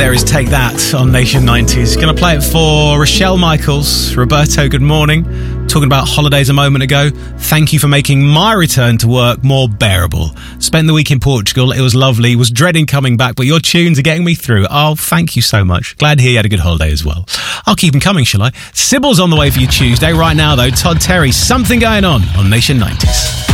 there is Take That on Nation 90s. Going to play it for Rochelle Michaels. Roberto, good morning. Talking about holidays a moment ago. Thank you for making my return to work more bearable. Spent the week in Portugal. It was lovely. Was dreading coming back, but your tunes are getting me through. Oh, thank you so much. Glad to hear you had a good holiday as well. I'll keep them coming, shall I? Sybil's on the way for you Tuesday. Right now, though, Todd Terry, Something Going On Nation 90s.